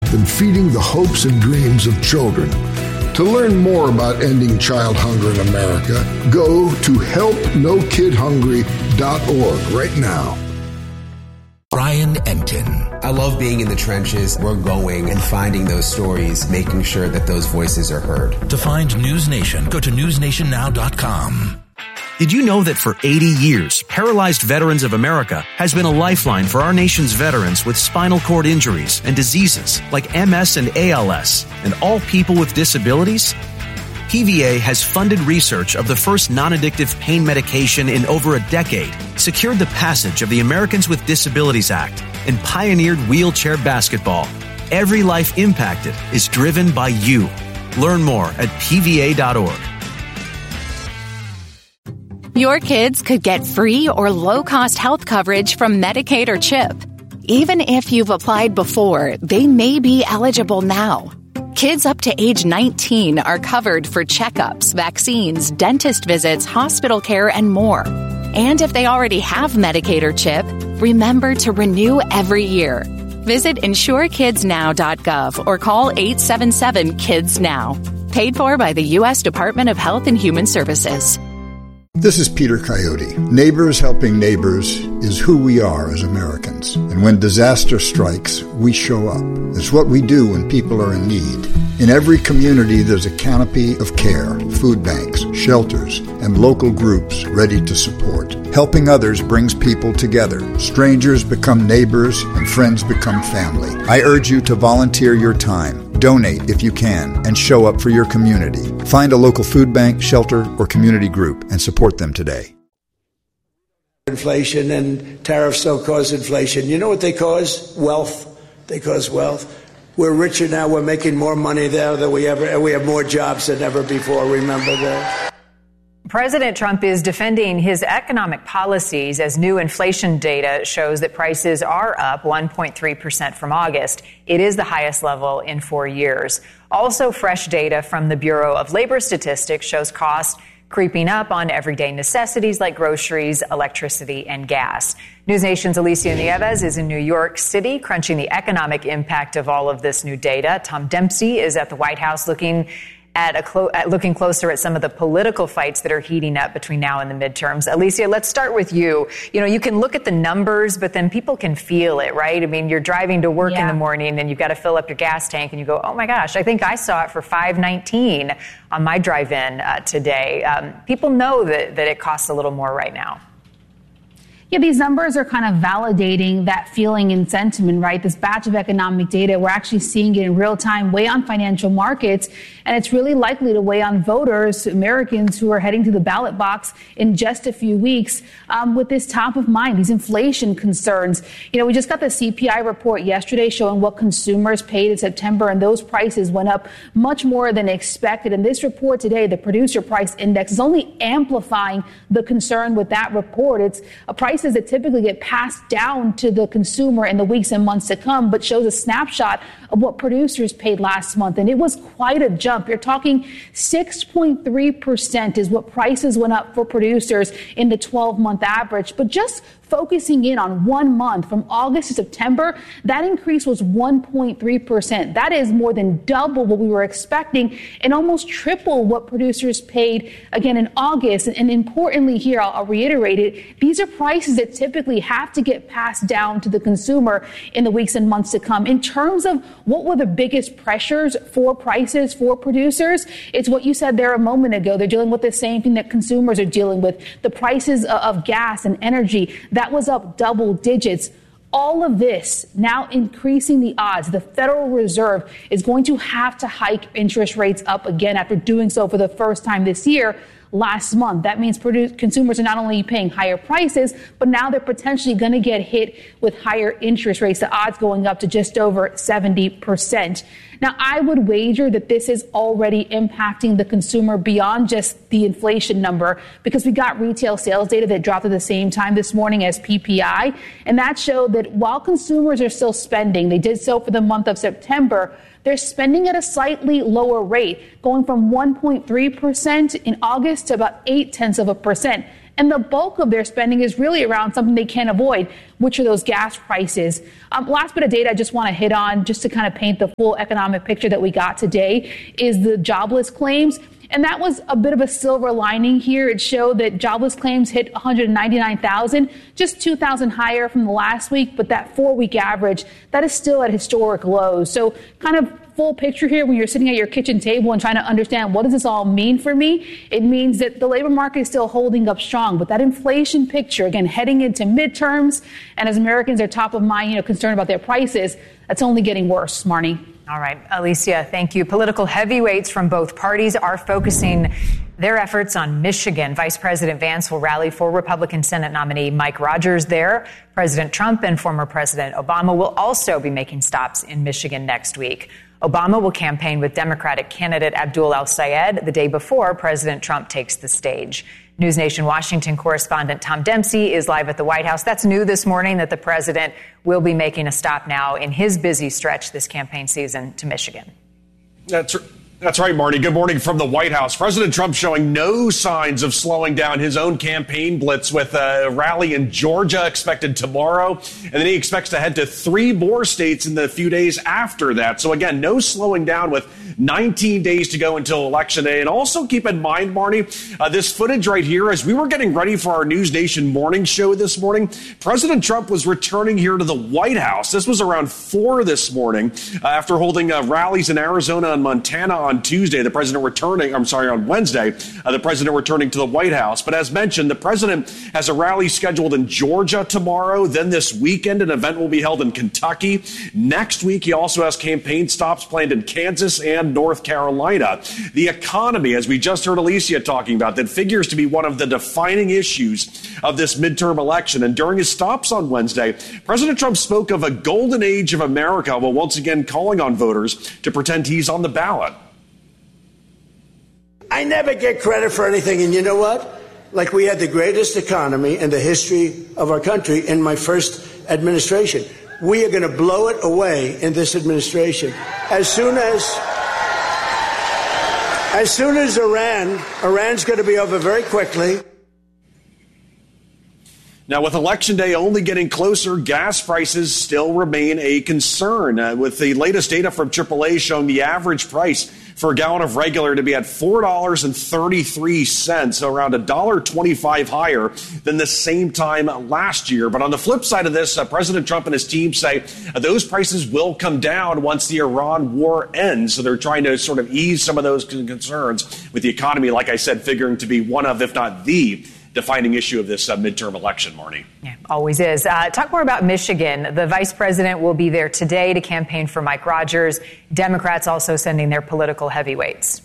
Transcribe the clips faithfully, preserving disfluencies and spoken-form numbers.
than feeding the hopes and dreams of children. To learn more about ending child hunger in America, go to help no kid hungry dot org right now. Brian Entin. I love being in the trenches. We're going and finding those stories, making sure that those voices are heard. To find News Nation, go to news nation now dot com. Did you know that for eighty years, Paralyzed Veterans of America has been a lifeline for our nation's veterans with spinal cord injuries and diseases like M S and A L S, and all people with disabilities? P V A has funded research of the first non-addictive pain medication in over a decade, secured the passage of the Americans with Disabilities Act, and pioneered wheelchair basketball. Every life impacted is driven by you. Learn more at P V A dot org. Your kids could get free or low-cost health coverage from Medicaid or CHIP. Even if you've applied before, they may be eligible now. Kids up to age nineteen are covered for checkups, vaccines, dentist visits, hospital care, and more. And if they already have Medicaid or CHIP, remember to renew every year. Visit insure kids now dot gov or call eight seven seven kids now. Paid for by the U S Department of Health and Human Services. This is Peter Coyote. Neighbors helping neighbors is who we are as Americans. And when disaster strikes, we show up. It's what we do when people are in need. In every community, there's a canopy of care, food banks, shelters, and local groups ready to support. Helping others brings people together. Strangers become neighbors, and friends become family. I urge you to volunteer your time. Donate if you can, and show up for your community. Find a local food bank, shelter, or community group and support them today. Inflation and tariffs don't cause inflation. You know what they cause? Wealth. They cause wealth. We're richer now. We're making more money there than we ever, and we have more jobs than ever before. Remember that. President Trump is defending his economic policies as new inflation data shows that prices are up one point three percent from August. It is the highest level in four years. Also, fresh data from the Bureau of Labor Statistics shows costs creeping up on everyday necessities like groceries, electricity, and gas. News Nation's Alicia Nieves is in New York City, crunching the economic impact of all of this new data. Tom Dempsey is at the White House looking At, a clo- at looking closer at some of the political fights that are heating up between now and the midterms. Alicia, let's start with you. You know, you can look at the numbers, but then people can feel it, right? I mean, you're driving to work yeah. in the morning and you've got to fill up your gas tank and you go, oh my gosh, I think I saw it for five nineteen on my drive-in uh, today. Um, people know that, that it costs a little more right now. Yeah, these numbers are kind of validating that feeling and sentiment, right? This batch of economic data, we're actually seeing it in real time weigh on financial markets, and it's really likely to weigh on voters, Americans who are heading to the ballot box in just a few weeks um, with this top of mind, these inflation concerns. You know, we just got the C P I report yesterday showing what consumers paid in September, and those prices went up much more than expected. And this report today, the Producer Price Index, is only amplifying the concern with that report. It's a price that typically get passed down to the consumer in the weeks and months to come, but shows a snapshot of what producers paid last month. And it was quite a jump. You're talking six point three percent is what prices went up for producers in the twelve month average. But just focusing in on one month from August to September, that increase was one point three percent. That is more than double what we were expecting and almost triple what producers paid again in August. And, and importantly here, I'll, I'll reiterate it, these are prices that typically have to get passed down to the consumer in the weeks and months to come. In terms of what were the biggest pressures for prices for producers, it's what you said there a moment ago. They're dealing with the same thing that consumers are dealing with, the prices of gas and energy. That was up double digits. All of this now increasing the odds. The Federal Reserve is going to have to hike interest rates up again after doing so for the first time this year last month. That means produ- consumers are not only paying higher prices, but now they're potentially going to get hit with higher interest rates, the odds going up to just over seventy percent. Now, I would wager that this is already impacting the consumer beyond just the inflation number, because we got retail sales data that dropped at the same time this morning as P P I. And that showed that while consumers are still spending, they did so for the month of September, they're spending at a slightly lower rate, going from one point three percent in August to about eight tenths of a percent. And the bulk of their spending is really around something they can't avoid, which are those gas prices. Um, last bit of data I just want to hit on just to kind of paint the full economic picture that we got today is the jobless claims. And that was a bit of a silver lining here. It showed that jobless claims hit one hundred ninety-nine thousand, just two thousand higher from the last week. But that four-week average, that is still at historic lows. So kind of full picture here when you're sitting at your kitchen table and trying to understand what does this all mean for me? It means that the labor market is still holding up strong. But that inflation picture, again, heading into midterms, and as Americans are top of mind, you know, concerned about their prices, that's only getting worse, Marnie. All right, Alicia, thank you. Political heavyweights from both parties are focusing their efforts on Michigan. Vice President Vance will rally for Republican Senate nominee Mike Rogers there. President Trump and former President Obama will also be making stops in Michigan next week. Obama will campaign with Democratic candidate Abdul El-Sayed the day before President Trump takes the stage. News Nation Washington correspondent Tom Dempsey is live at the White House. That's new this morning that the president will be making a stop now in his busy stretch this campaign season to Michigan. That's That's right, Marty. Good morning from the White House. President Trump showing no signs of slowing down his own campaign blitz with a rally in Georgia expected tomorrow. And then he expects to head to three more states in the few days after that. So, again, no slowing down with nineteen days to go until Election Day. And also keep in mind, Marty, uh, this footage right here, as we were getting ready for our News Nation morning show this morning, President Trump was returning here to the White House. This was around four this morning uh, after holding uh, rallies in Arizona and Montana on Tuesday. The president returning, I'm sorry, on Wednesday, uh, the president returning to the White House. But as mentioned, the president has a rally scheduled in Georgia tomorrow. Then this weekend, an event will be held in Kentucky. Next week, he also has campaign stops planned in Kansas and North Carolina. The economy, as we just heard Alicia talking about, that figures to be one of the defining issues of this midterm election. And during his stops on Wednesday, President Trump spoke of a golden age of America while once again calling on voters to pretend he's on the ballot. I never get credit for anything, and you know what? Like, we had the greatest economy in the history of our country in my first administration. We are going to blow it away in this administration. As soon as, as soon as Iran, Iran's going to be over very quickly. Now, with Election Day only getting closer, gas prices still remain a concern. Uh, with the latest data from triple A showing the average price for a gallon of regular to be at four dollars and thirty-three cents, so around one dollar and twenty-five cents higher than the same time last year. But on the flip side of this, uh, President Trump and his team say uh, those prices will come down once the Iran war ends. So they're trying to sort of ease some of those concerns with the economy, like I said, figuring to be one of, if not the defining issue of this uh, midterm election, Marnie. Yeah, always is. Uh, talk more about Michigan. The vice president will be there today to campaign for Mike Rogers. Democrats also sending their political heavyweights.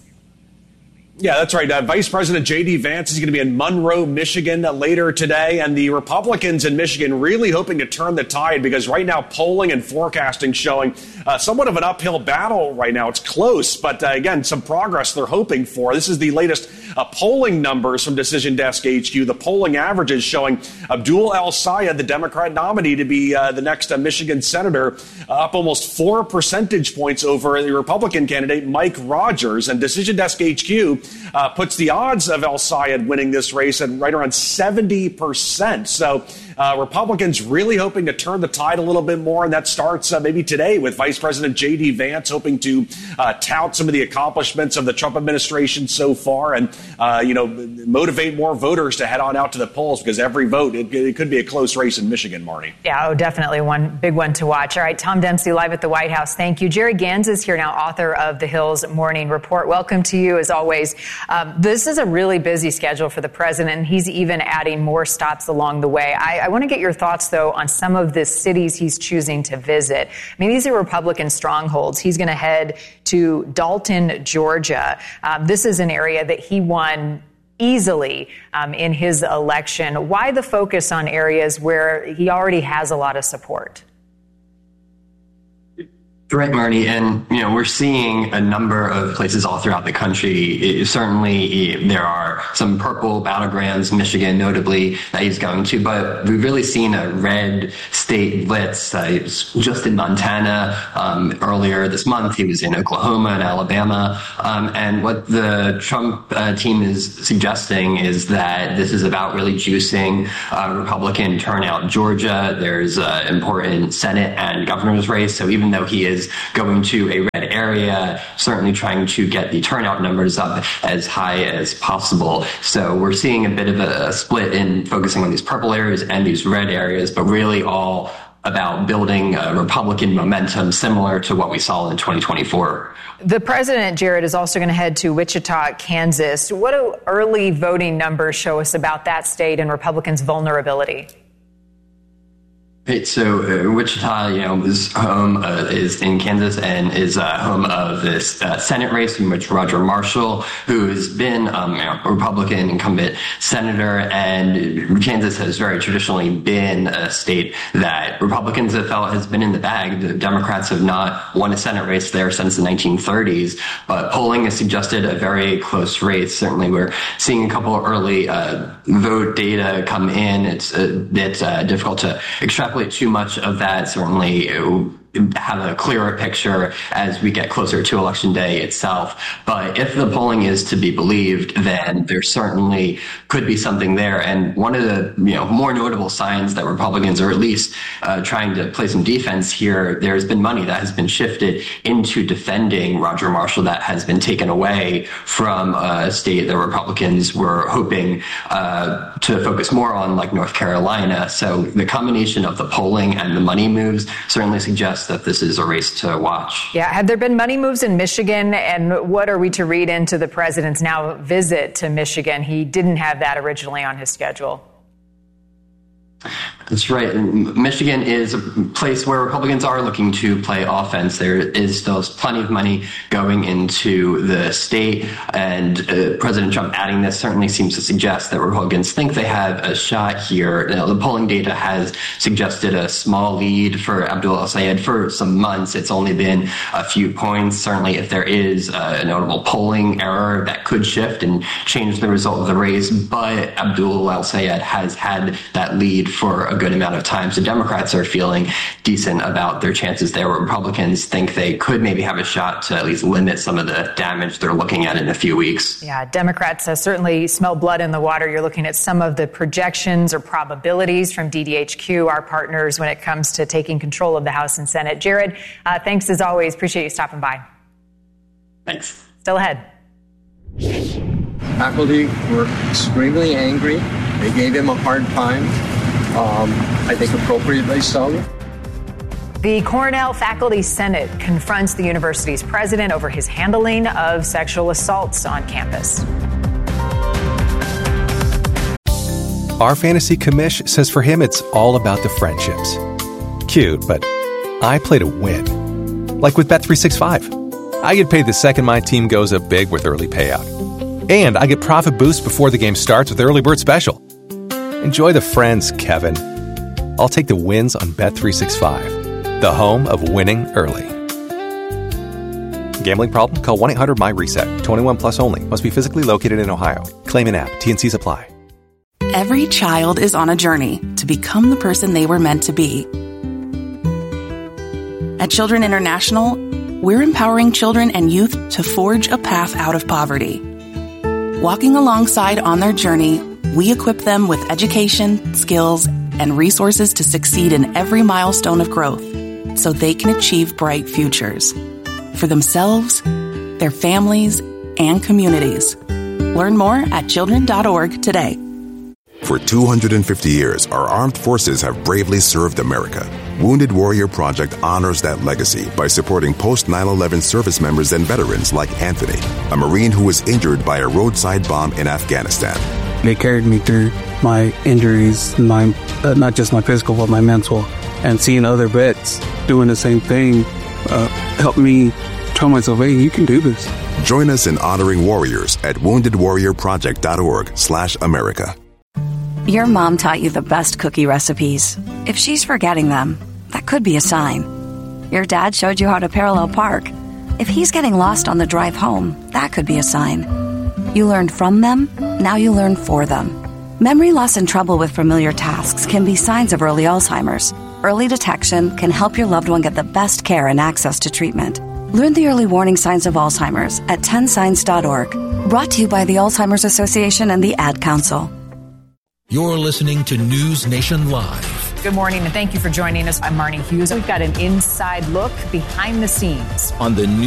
Yeah, that's right. Uh, Vice President J D. Vance is going to be in Monroe, Michigan uh, later today. And the Republicans in Michigan really hoping to turn the tide because right now polling and forecasting showing uh, somewhat of an uphill battle right now. It's close, but uh, again, some progress they're hoping for. This is the latest uh, polling numbers from Decision Desk H Q. The polling averages showing Abdul El-Sayed, the Democrat nominee to be uh, the next uh, Michigan senator, uh, up almost four percentage points over the Republican candidate Mike Rogers. And Decision Desk H Q Uh, puts the odds of El-Sayed winning this race at right around seventy percent. So uh, Republicans really hoping to turn the tide a little bit more, and that starts uh, maybe today with Vice President J D. Vance hoping to uh, tout some of the accomplishments of the Trump administration so far and, uh, you know, motivate more voters to head on out to the polls because every vote, it, it could be a close race in Michigan, Marnie. Yeah, oh, definitely one big one to watch. All right, Tom Dempsey live at the White House. Thank you. Jerry Gans is here now, author of The Hill's Morning Report. Welcome to you, as always. Um, this is a really busy schedule for the president, and he's even adding more stops along the way. I, I want to get your thoughts, though, on some of the cities he's choosing to visit. I mean, these are Republican strongholds. He's going to head to Dalton, Georgia. Um, this is an area that he won easily um, in his election. Why the focus on areas where he already has a lot of support? Right, Marty, and you know we're seeing a number of places all throughout the country. It, certainly, there are some purple battlegrounds, Michigan notably, that he's going to, but we've really seen a red state blitz. Uh, just in Montana um, earlier this month. He was in Oklahoma and Alabama, um, and what the Trump uh, team is suggesting is that this is about really juicing uh, Republican turnout in Georgia. There's an important Senate and governor's race, so even though he is going to a red area, certainly trying to get the turnout numbers up as high as possible. So we're seeing a bit of a, a split in focusing on these purple areas and these red areas, but really all about building a Republican momentum similar to what we saw in twenty twenty-four. The president, Jared, is also going to head to Wichita, Kansas. What do early voting numbers show us about that state and Republicans' vulnerability? Right, so uh, Wichita, you know, is home uh, is in Kansas and is uh, home of this uh, Senate race in which Roger Marshall, who has been um, you know, a Republican incumbent senator, and Kansas has very traditionally been a state that Republicans have felt has been in the bag. The Democrats have not won a Senate race there since the nineteen thirties, but polling has suggested a very close race. Certainly, we're seeing a couple of early uh, vote data come in. It's a bit uh, difficult to extrapolate too much of that. Certainly have a clearer picture as we get closer to Election Day itself. But if the polling is to be believed, then there certainly could be something there. And one of the you know more notable signs that Republicans are at least uh, trying to play some defense here, there's been money that has been shifted into defending Roger Marshall that has been taken away from a state that Republicans were hoping uh, to focus more on, like North Carolina. So the combination of the polling and the money moves certainly suggests that this is a race to watch. Yeah. Have there been money moves in Michigan? And what are we to read into the president's now visit to Michigan? He didn't have that originally on his schedule. That's right. Michigan is a place where Republicans are looking to play offense. There is still plenty of money going into the state, and uh, President Trump adding this certainly seems to suggest that Republicans think they have a shot here. You know, the polling data has suggested a small lead for Abdul El-Sayed for some months. It's only been a few points. Certainly, if there is a notable polling error, that could shift and change the result of the race. But Abdul El-Sayed has had that lead for a good amount of time. So Democrats are feeling decent about their chances there, where Republicans think they could maybe have a shot to at least limit some of the damage they're looking at in a few weeks. Yeah, Democrats uh, certainly smell blood in the water. You're looking at some of the projections or probabilities from D D H Q, our partners, when it comes to taking control of the House and Senate. Jared, uh, thanks as always. Appreciate you stopping by. Thanks. Still ahead. Faculty were extremely angry. They gave him a hard time. Um, I think appropriately so. The Cornell Faculty Senate confronts the university's president over his handling of sexual assaults on campus. Our fantasy commish says for him it's all about the friendships. Cute, but I play to win. Like with Bet three sixty-five. I get paid the second my team goes up big with early payout. And I get profit boost before the game starts with Early Bird Special. Enjoy the friends, Kevin. I'll take the wins on Bet three sixty-five, the home of winning early. Gambling problem? Call one eight hundred M Y reset. twenty-one plus only. Must be physically located in Ohio. Claim an app. T N Cs apply. Every child is on a journey to become the person they were meant to be. At Children International, we're empowering children and youth to forge a path out of poverty. Walking alongside on their journey, we equip them with education, skills, and resources to succeed in every milestone of growth so they can achieve bright futures for themselves, their families, and communities. Learn more at children dot org today. For two hundred fifty years, our armed forces have bravely served America. Wounded Warrior Project honors that legacy by supporting post nine eleven service members and veterans like Anthony, a Marine who was injured by a roadside bomb in Afghanistan. They carried me through my injuries, my uh, not just my physical, but my mental. And seeing other vets doing the same thing uh, helped me tell myself, hey, you can do this. Join us in honoring warriors at wounded warrior project dot org slash America. Your mom taught you the best cookie recipes. If she's forgetting them, that could be a sign. Your dad showed you how to parallel park. If he's getting lost on the drive home, that could be a sign. You learned from them, now you learn for them. Memory loss and trouble with familiar tasks can be signs of early Alzheimer's. Early detection can help your loved one get the best care and access to treatment. Learn the early warning signs of Alzheimer's at ten signs dot org. Brought to you by the Alzheimer's Association and the Ad Council. You're listening to News Nation Live. Good morning, and thank you for joining us. I'm Marnie Hughes. We've got an inside look behind the scenes on the